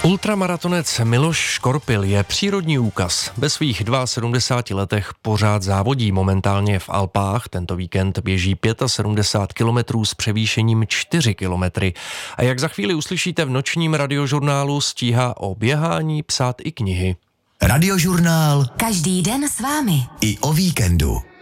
Ultramaratonec Miloš Škorpil je přírodní úkaz. Ve svých 72 letech pořád závodí, momentálně v Alpách. Tento víkend běží 75 kilometrů s převýšením 4 kilometry. A jak za chvíli uslyšíte v nočním radiožurnálu, stíhá o běhání psát i knihy. Radiožurnál. Každý den s vámi. I o víkendu.